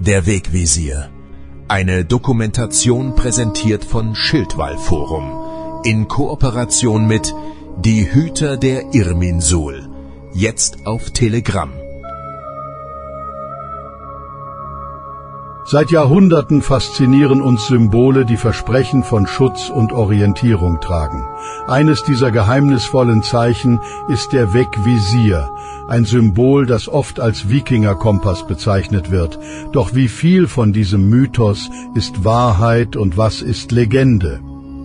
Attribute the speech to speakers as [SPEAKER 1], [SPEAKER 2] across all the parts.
[SPEAKER 1] Der Wegvisier. Eine Dokumentation präsentiert von Schildwall-Forum in Kooperation mit Die Hüter der Irminsul. Jetzt auf Telegram.
[SPEAKER 2] Seit Jahrhunderten faszinieren uns Symbole, die Versprechen von Schutz und Orientierung tragen. Eines dieser geheimnisvollen Zeichen ist der Wegvisier, ein Symbol, das oft als Wikingerkompass bezeichnet wird. Doch wie viel von diesem Mythos ist Wahrheit und was ist Legende?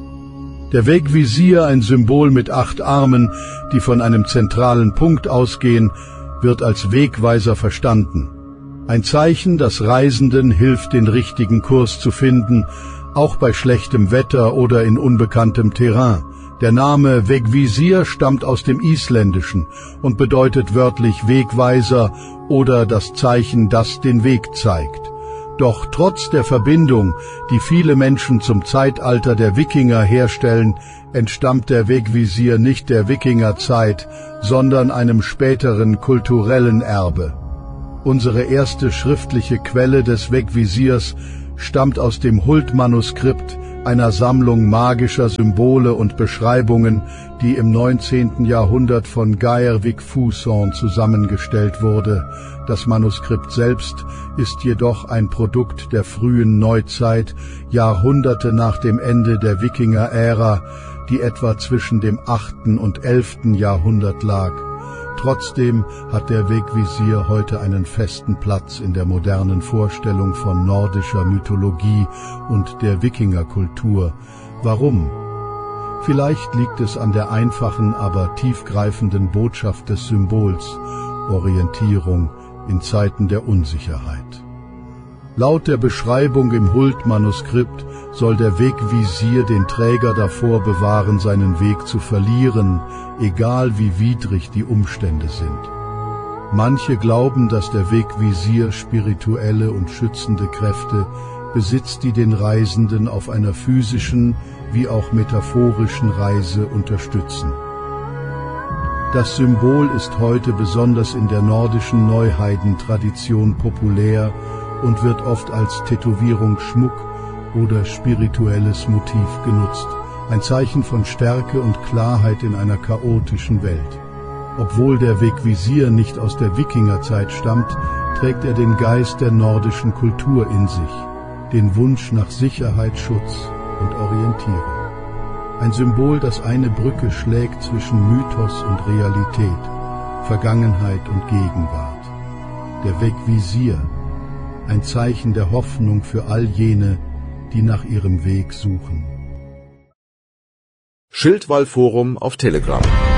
[SPEAKER 2] Der Wegvisier, ein Symbol mit 8 Armen, die von einem zentralen Punkt ausgehen, wird als Wegweiser verstanden. Ein Zeichen, das Reisenden hilft, den richtigen Kurs zu finden, auch bei schlechtem Wetter oder in unbekanntem Terrain. Der Name Wegvisier stammt aus dem Isländischen und bedeutet wörtlich Wegweiser oder das Zeichen, das den Weg zeigt. Doch trotz der Verbindung, die viele Menschen zum Zeitalter der Wikinger herstellen, entstammt der Wegvisier nicht der Wikingerzeit, sondern einem späteren kulturellen Erbe. Unsere erste schriftliche Quelle des Wegvisiers stammt aus dem Huld-Manuskript, einer Sammlung magischer Symbole und Beschreibungen, die im 19. Jahrhundert von Geir Vigfússon zusammengestellt wurde. Das Manuskript selbst ist jedoch ein Produkt der frühen Neuzeit, Jahrhunderte nach dem Ende der Wikinger-Ära, die etwa zwischen dem 8. und 11. Jahrhundert lag. Trotzdem hat der Wegvisier heute einen festen Platz in der modernen Vorstellung von nordischer Mythologie und der Wikingerkultur. Warum? Vielleicht liegt es an der einfachen, aber tiefgreifenden Botschaft des Symbols: Orientierung in Zeiten der Unsicherheit. Laut der Beschreibung im Huld-Manuskript soll der Wegvisier den Träger davor bewahren, seinen Weg zu verlieren, egal wie widrig die Umstände sind. Manche glauben, dass der Wegvisier spirituelle und schützende Kräfte besitzt, die den Reisenden auf einer physischen wie auch metaphorischen Reise unterstützen. Das Symbol ist heute besonders in der nordischen Neuheiden-Tradition populär und wird oft als Tätowierung, Schmuck oder spirituelles Motiv genutzt. Ein Zeichen von Stärke und Klarheit in einer chaotischen Welt. Obwohl der Wegvisier nicht aus der Wikingerzeit stammt, trägt er den Geist der nordischen Kultur in sich, den Wunsch nach Sicherheit, Schutz und Orientierung. Ein Symbol, das eine Brücke schlägt zwischen Mythos und Realität, Vergangenheit und Gegenwart. Der Wegvisier, ein Zeichen der Hoffnung für all jene, die nach ihrem Weg suchen.
[SPEAKER 1] Schildwall-Forum auf Telegram.